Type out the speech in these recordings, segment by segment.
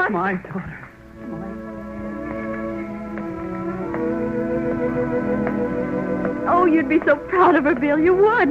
daughter. My daughter. Oh, you'd be so proud of her, Bill. You would.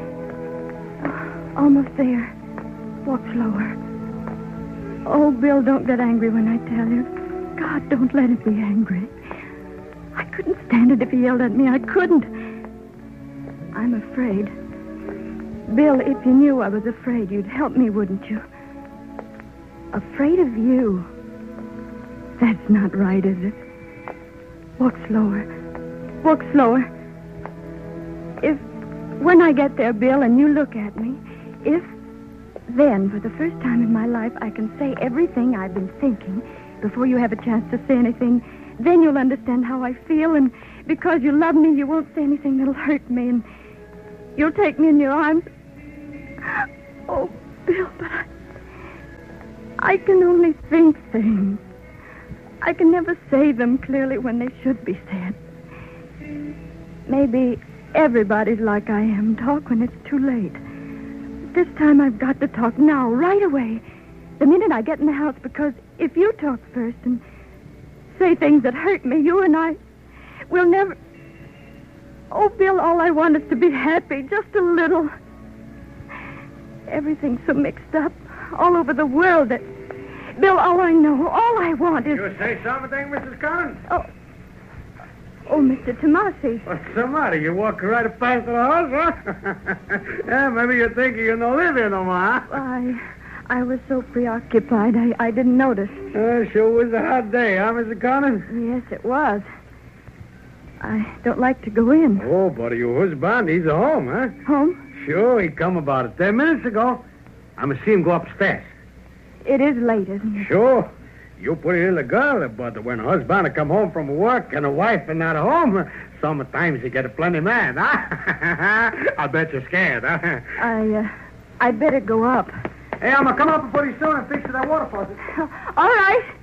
Almost there. Walk slower. Oh, Bill, don't get angry when I tell you. God, don't let him be angry. I couldn't stand it if he yelled at me. I couldn't. I'm afraid. Bill, if you knew I was afraid, you'd help me, wouldn't you? Afraid of you. That's not right, is it? Walk slower. Walk slower. When I get there, Bill, and you look at me, then, for the first time in my life, I can say everything I've been thinking before you have a chance to say anything, then you'll understand how I feel, and because you love me, you won't say anything that'll hurt me, and you'll take me in your arms. Oh, Bill, but I can only think things. I can never say them clearly when they should be said. Maybe everybody's like I am, talk when it's too late. This time I've got to talk now, right away, the minute I get in the house, because if you talk first and say things that hurt me, you and I will never... Oh, Bill, all I want is to be happy, just a little. Everything's so mixed up all over the world that... Bill, all I know, all I want is... You say something, Mrs. Collins? Oh, Mr. Tomasi. What's the matter? You walk right past the house, huh? Yeah, maybe you're thinking you don't live here no more, huh? I was so preoccupied, I didn't notice. Sure was a hot day, huh, Mr. Collins? Yes, it was. I don't like to go in. Oh, but your husband, he's at home, huh? Home? Sure, he come about 10 minutes ago. I'm going to see him go upstairs. It is late, isn't it? Sure. You pretty little girl, but when a husband come home from work and a wife is not home, sometimes you get plenty mad, huh? I bet you're scared, huh? I'd better go up. Hey, I'm going to come up pretty soon and fix that water faucet. All right.